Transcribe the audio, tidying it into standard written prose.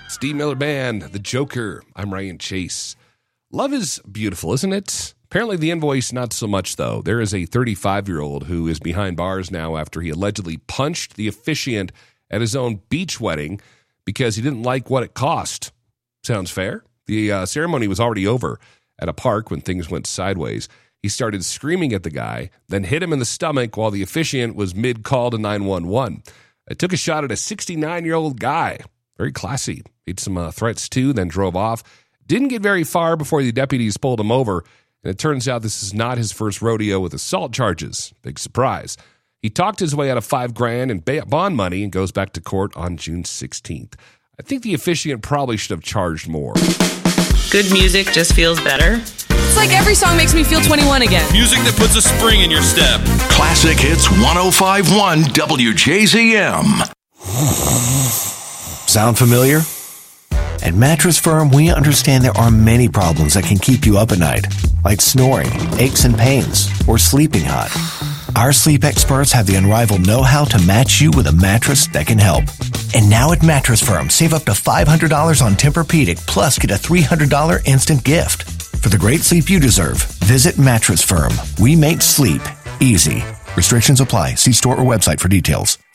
Steve Miller Band, The Joker. I'm Ryan Chase. Love is beautiful, isn't it? Apparently the invoice, not so much, though. There is a 35-year-old who is behind bars now after he allegedly punched the officiant at his own beach wedding because he didn't like what it cost. Sounds fair? The ceremony was already over at a park when things went sideways. He started screaming at the guy, then hit him in the stomach while the officiant was mid-call to 911. I took a shot at a 69-year-old guy. Very classy. Made some threats, too, then drove off. Didn't get very far before the deputies pulled him over, and it turns out this is not his first rodeo with assault charges. Big surprise. He talked his way out of $5,000 in bond money and goes back to court on June 16th. I think the officiant probably should have charged more. Good music just feels better. It's like every song makes me feel 21 again. Music that puts a spring in your step. Classic Hits 105.1 WJZM. Sound familiar? At Mattress Firm, we understand there are many problems that can keep you up at night, like snoring, aches and pains, or sleeping hot. Our sleep experts have the unrivaled know-how to match you with a mattress that can help. And now at Mattress Firm, save up to $500 on Tempur-Pedic, plus get a $300 instant gift. For the great sleep you deserve, visit Mattress Firm. We make sleep easy. Restrictions apply. See store or website for details.